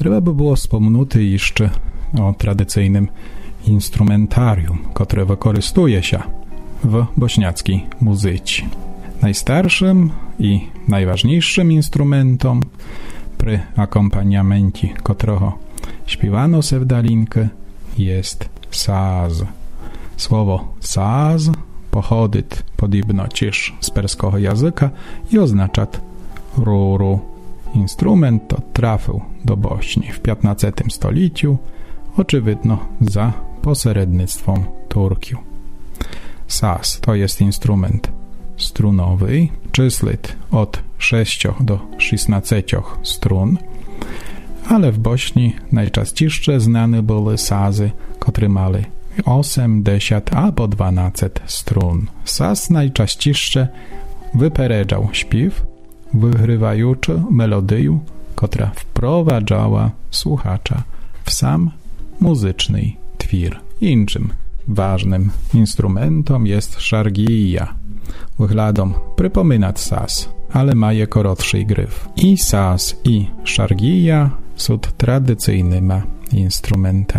Trzeba by było wspomnieć jeszcze o tradycyjnym instrumentarium, które wykorzystuje się w bośniackiej muzyce. Najstarszym i najważniejszym instrumentem przy akompaniamencie którego śpiewano sevdalinkę jest saz. Słowo saz pochodzi podobno też z perskiego języka i oznacza ruru. Instrument to trafił do Bośni w XV stuleciu, oczywidno za pośrednictwem Turków. Saz to jest instrument strunowy, czyslit od 6 do 16 strun, ale w Bośni najczęściej znane były sazy, które miały 8, 10 albo 12 strun. Saz najczęściej wyprzedzał śpiew, wygrywając melodię, która wprowadzała słuchacza w sam muzyczny twir. Innym ważnym instrumentem jest szargija. Wyglądem przypomina saz, ale ma krótszy gryf. I saz, i szargija są tradycyjnymi instrumentami.